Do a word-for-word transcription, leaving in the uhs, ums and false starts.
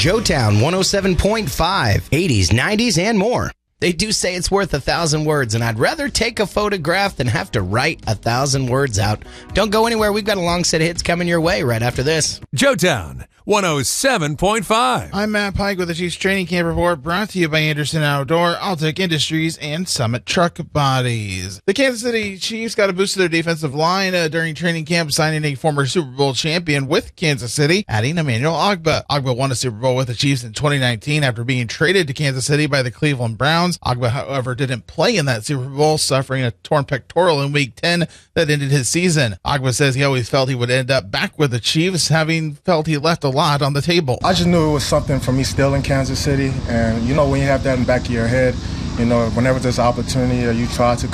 Joetown one oh seven point five, eighties, nineties, and more. They do say it's worth a thousand words, and I'd rather take a photograph than have to write a thousand words out. Don't go anywhere. We've got a long set of hits coming your way right after this. Joetown one oh seven point five. I'm Matt Pike with the Chiefs Training Camp Report, brought to you by Anderson Outdoor, Altec Industries, and Summit Truck Bodies. The Kansas City Chiefs got a boost to their defensive line uh, during training camp, signing a former Super Bowl champion with Kansas City, adding Emmanuel Ogbah. Ogbah won a Super Bowl with the Chiefs in twenty nineteen after being traded to Kansas City by the Cleveland Browns. Ogbah, however, didn't play in that Super Bowl, suffering a torn pectoral in Week ten that ended his season. Ogbah says he always felt he would end up back with the Chiefs, having felt he left a lot on the table. I just knew it was something for me still in Kansas City, and you know when you have that in the back of your head, you know whenever there's an opportunity or you try to